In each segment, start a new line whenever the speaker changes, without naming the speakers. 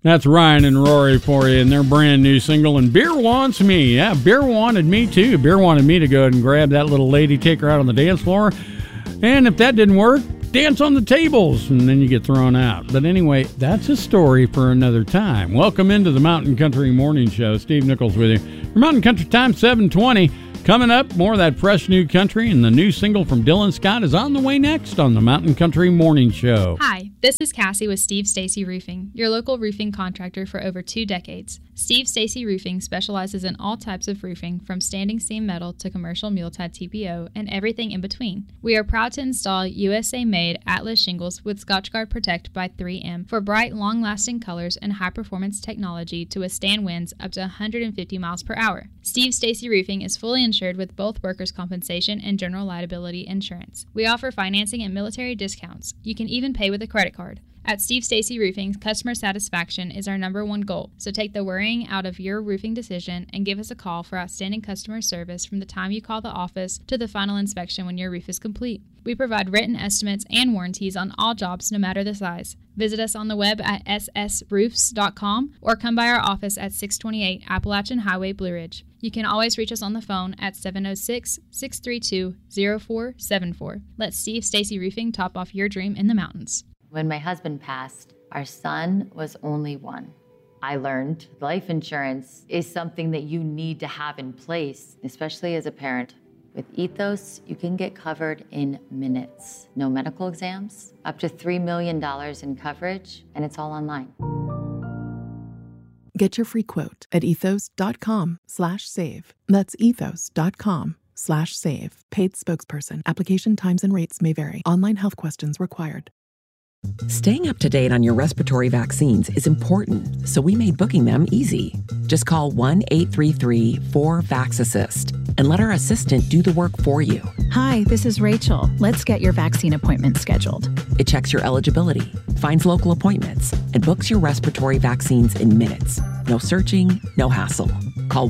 That's Ryan and Rory for you and their brand new single, and Beer Wants Me. Yeah, Beer wanted me too. Beer wanted me to go ahead and grab that little lady, take her out on the dance floor. And if that didn't work, dance on the tables, and then you get thrown out. But anyway, that's a story for another time. Welcome into the Mountain Country Morning Show. Steve Nichols with you. For Mountain Country Time, 7:20. Coming up, more of that fresh new country, and the new single from Dylan Scott is on the way next on the Mountain Country Morning Show.
Hi, this is Cassie with Steve Stacy Roofing, your local roofing contractor for over 2 decades. Steve Stacy Roofing specializes in all types of roofing, from standing seam metal to commercial mule-tied TPO and everything in between. We are proud to install USA-made Atlas shingles with Scotchgard Protect by 3M for bright, long-lasting colors and high-performance technology to withstand winds up to 150 miles per hour. Steve Stacy Roofing is fully insured with both workers' compensation and general liability insurance. We offer financing and military discounts. You can even pay with a credit card. At Steve Stacy Roofing, customer satisfaction is our #1 goal, so take the worrying out of your roofing decision and give us a call for outstanding customer service from the time you call the office to the final inspection when your roof is complete. We provide written estimates and warranties on all jobs, no matter the size. Visit us on the web at ssroofs.com or come by our office at 628 Appalachian Highway, Blue Ridge. You can always reach us on the phone at 706-632-0474. Let Steve Stacy Roofing top off your dream in the mountains.
When my husband passed, our son was only 1. I learned life insurance is something that you need to have in place, especially as a parent. With Ethos, you can get covered in minutes. No medical exams, up to $3 million in coverage, and it's all online.
Get your free quote at ethos.com/save. That's ethos.com/save. Paid spokesperson. Application times and rates may vary. Online health questions required.
Staying up to date on your respiratory vaccines is important, so we made booking them easy. Just call 1-833-4VAX-ASSIST and let our assistant do the work for you.
Hi, this is Rachel. Let's get your vaccine appointment scheduled.
It checks your eligibility, finds local appointments, and books your respiratory vaccines in minutes. No searching, no hassle. Call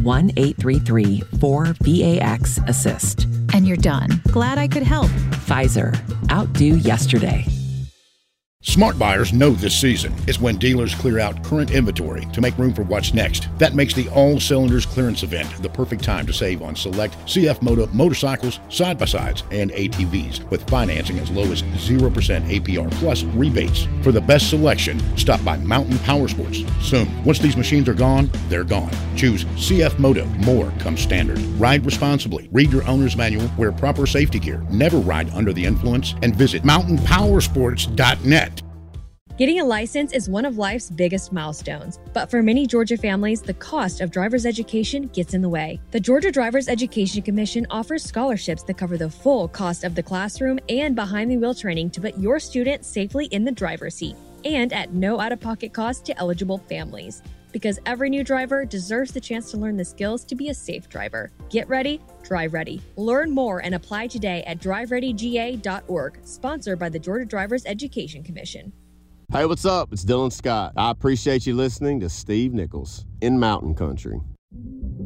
1-833-4VAX-ASSIST.
And you're done. Glad I could help.
Pfizer. Outdo yesterday.
Smart buyers know this season is when dealers clear out current inventory to make room for what's next. That makes the All Cylinders clearance event the perfect time to save on select CF Moto motorcycles, side-by-sides, and ATVs with financing as low as 0% APR plus rebates. For the best selection, stop by Mountain Power Sports soon. Once these machines are gone, they're gone. Choose CF Moto. More comes standard. Ride responsibly. Read your owner's manual. Wear proper safety gear. Never ride under the influence. And visit mountainpowersports.net.
Getting a license is one of life's biggest milestones, but for many Georgia families, the cost of driver's education gets in the way. The Georgia Driver's Education Commission offers scholarships that cover the full cost of the classroom and behind-the-wheel training to put your student safely in the driver's seat, and at no out-of-pocket cost to eligible families. Because every new driver deserves the chance to learn the skills to be a safe driver. Get ready, drive ready. Learn more and apply today at drivereadyga.org, sponsored by the Georgia Driver's Education Commission.
Hey, what's up? It's Dylan Scott. I appreciate you listening to Steve Nichols in Mountain Country.